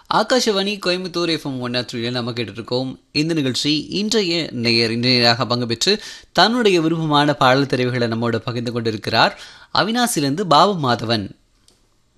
Akashvani Coimbatore FM 103 நம்ம கேட்டுருக்கோம். இந்த நிகழ்ச்சி இன்றைய நேராக பங்கு பெற்று தன்னுடைய விருப்பமான பாடல் தெரிவுகளை நம்மோட பகிர்ந்து கொண்டிருக்கிறார். அவினாசிலிருந்து பாபு மாதவன்.